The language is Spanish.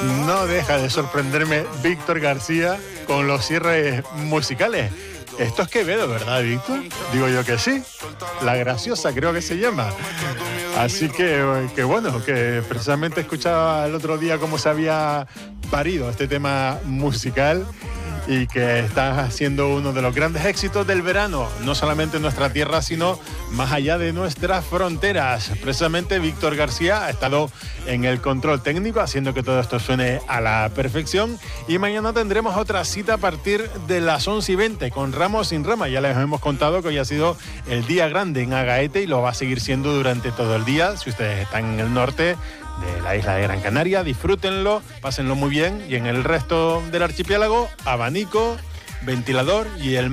No deja de sorprenderme Víctor García con los cierres musicales. Esto es Quevedo, ¿verdad, Víctor? Digo yo que sí. La Graciosa creo que se llama. Así que bueno, que precisamente escuchaba el otro día cómo se había parido este tema musical y que está siendo uno de los grandes éxitos del verano, no solamente en nuestra tierra, sino más allá de nuestras fronteras. Precisamente Víctor García ha estado en el control técnico, haciendo que todo esto suene a la perfección. Y mañana tendremos otra cita a partir de las 11:20 con Ramos sin Rama. Ya les hemos contado que hoy ha sido el día grande en Agaete y lo va a seguir siendo durante todo el día. Si ustedes están en el norte de la isla de Gran Canaria, disfrútenlo, pásenlo muy bien, y en el resto del archipiélago, abanico, ventilador y el